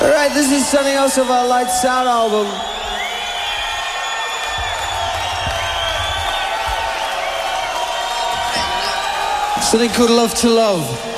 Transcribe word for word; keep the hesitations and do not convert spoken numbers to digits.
Alright, this is something else of our Lights Out album. Something called Love to Love.